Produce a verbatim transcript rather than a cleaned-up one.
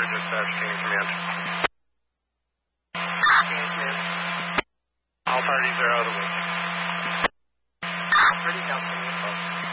dispatch, King Command. King Command. All parties are out of the way.